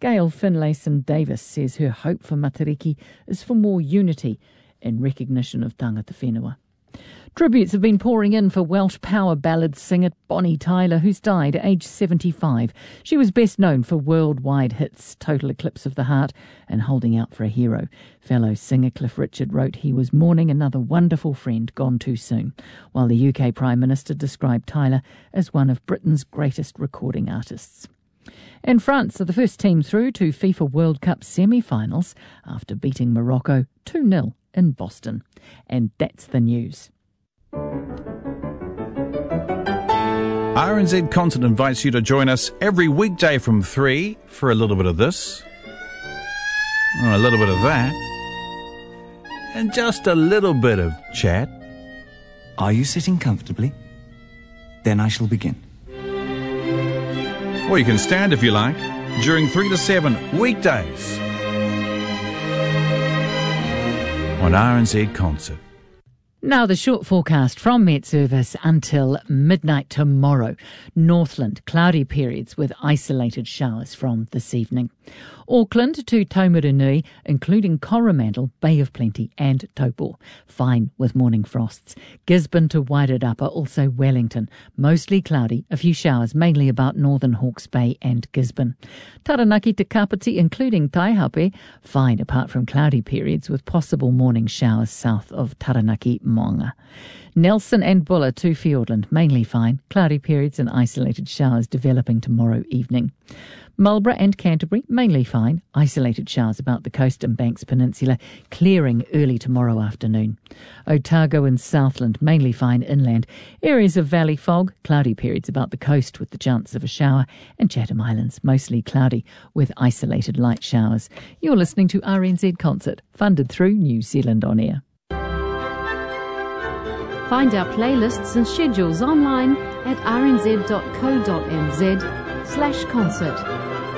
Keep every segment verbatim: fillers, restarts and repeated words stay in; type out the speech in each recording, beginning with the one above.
Gail Finlayson-Davis says her hope for Matariki is for more unity in recognition of tangata whenua. Tributes have been pouring in for Welsh power ballad singer Bonnie Tyler, who's died at age seventy-five. She was best known for worldwide hits Total Eclipse of the Heart and Holding Out for a Hero. Fellow singer Cliff Richard wrote he was mourning another wonderful friend gone too soon, while the U K Prime Minister described Tyler as one of Britain's greatest recording artists. And France are the first team through to FIFA World Cup semi-finals after beating Morocco two nil in Boston. And that's the news. R N Z Concert invites you to join us every weekday from three for a little bit of this, a little bit of that, and just a little bit of chat. Are you sitting comfortably? Then I shall begin. Or you can stand if you like, during three to seven weekdays on R N Z Concert. Now the short forecast from Met Service until midnight tomorrow. Northland, cloudy periods with isolated showers from this evening. Auckland to Taumarunui, including Coromandel, Bay of Plenty and Taupo. Fine with morning frosts. Gisborne to Wairarapa, also Wellington. Mostly cloudy, a few showers, mainly about northern Hawke's Bay and Gisborne. Taranaki to Kapiti, including Taihape. Fine apart from cloudy periods with possible morning showers south of Taranaki, Moanga. Nelson and Buller to Fiordland, mainly fine. Cloudy periods and isolated showers developing tomorrow evening. Marlborough and Canterbury, mainly fine. Isolated showers about the coast and Banks Peninsula, clearing early tomorrow afternoon. Otago and Southland, mainly fine inland. Areas of valley fog, cloudy periods about the coast with the chance of a shower. And Chatham Islands, mostly cloudy with isolated light showers. You're listening to R N Z Concert, funded through New Zealand On Air. Find our playlists and schedules online at rnz.co.nz slash concert.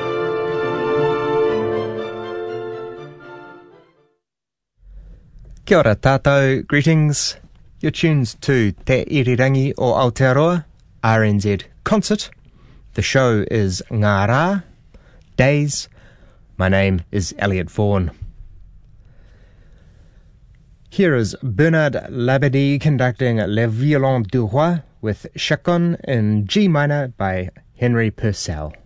Kia ora tātou, greetings. You're tuned to Te Irirangi o Aotearoa, R N Z Concert. The show is Ngā Rā, Days. My name is Elliot Vaughan. Here is Bernard Labadie conducting Le Violon du Roi with Chaconne in G minor by Henry Purcell.